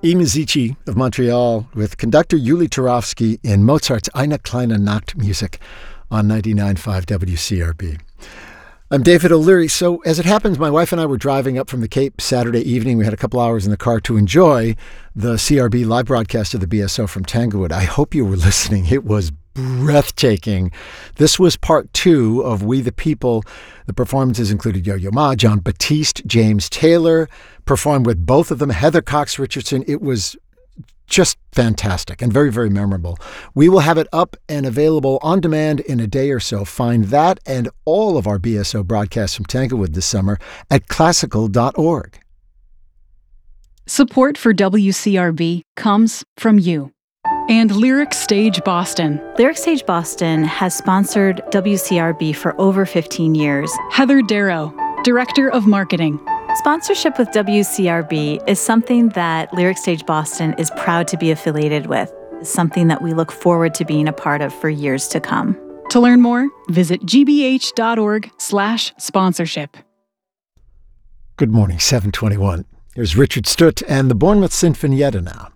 E. Musici of Montreal with conductor Yuli Turovsky in Mozart's Eine kleine Nachtmusik on 99.5 WCRB. I'm David O'Leary. So as it happens, my wife and I were driving up from the Cape Saturday evening. We had a couple hours in the car to enjoy the CRB live broadcast of the BSO from Tanglewood. I hope you were listening. It was breathtaking. This was part 2 of We the People. The performances included Yo-Yo Ma, Jon Batiste, James Taylor, performed with both of them, Heather Cox Richardson. It was just fantastic and very, very memorable. We will have it up and available on demand in a day or so. Find that and all of our BSO broadcasts from Tanglewood this summer at classical.org. Support for WCRB comes from you and Lyric Stage Boston. Lyric Stage Boston has sponsored WCRB for over 15 years. Heather Darrow, Director of Marketing. Sponsorship with WCRB is something that Lyric Stage Boston is proud to be affiliated with. It's something that we look forward to being a part of for years to come. To learn more, visit gbh.org/sponsorship. Good morning, 7:21. Here's Richard Stutt and the Bournemouth Sinfonietta now.